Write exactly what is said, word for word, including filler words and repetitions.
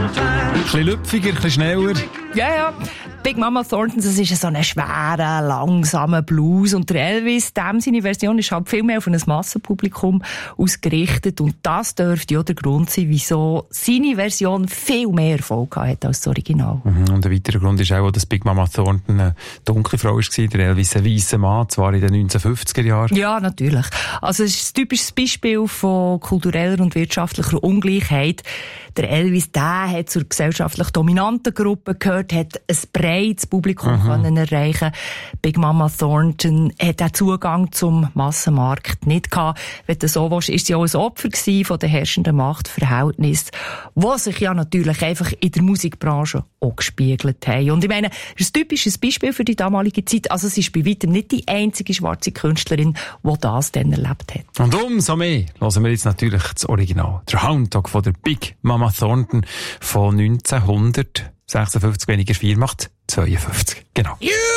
Ein bisschen lüpfiger, ein bisschen schneller. Ja, ja. Big Mama Thornton, das ist so ein schwerer, langsamer Blues. Und der Elvis, dem seine Version ist halt viel mehr auf ein Massenpublikum ausgerichtet. Und das dürfte auch der Grund sein, wieso seine Version viel mehr Erfolg hat als das Original. Mhm. Und ein weiterer Grund ist auch, dass Big Mama Thornton eine dunkle Frau war, der Elvis ein weisser Mann, zwar in den neunzehnhundertfünfziger Jahren. Ja, natürlich. Also es ist ein typisches Beispiel von kultureller und wirtschaftlicher Ungleichheit. Der Elvis, der hat zur gesellschaftlich dominanten Gruppe gehört, hat ein breites Publikum mhm. können erreichen. Big Mama Thornton hat den Zugang zum Massenmarkt nicht gehabt. Wenn du so willst, ist sie auch ein Opfer gewesen von den herrschenden Machtverhältnissen, die sich ja natürlich einfach in der Musikbranche auch gespiegelt haben. Und ich meine, das ist ein typisches Beispiel für die damalige Zeit. Also sie ist bei weitem nicht die einzige schwarze Künstlerin, die das dann erlebt hat. Und umso mehr hören wir jetzt natürlich das Original. Der Hound Dog von der Big Mama Thornton von neunzehnhundertsechsundfünfzig, weniger vier macht zweiundfünfzig. Genau. You